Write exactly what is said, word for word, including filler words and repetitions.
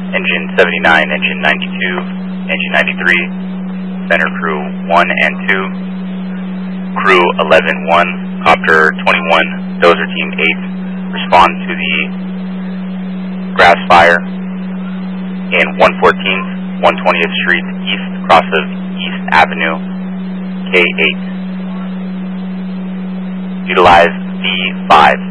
engine seventy-nine, engine ninety-two, engine ninety-three, center crew one and two, crew eleven one, copter twenty-one, dozer team eight, respond to the grass fire in one fourteenth, one twentieth Street East, cross of East Avenue, K eight. Utilize V five.